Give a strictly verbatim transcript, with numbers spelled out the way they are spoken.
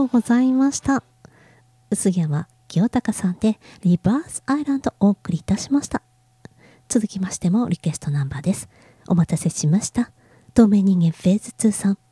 とうございました。杉山清隆さんでリバースアイランドをお送りいたしました。続きましてもリクエストナンバーです。お待たせしました。透明人間フェーズツーさん。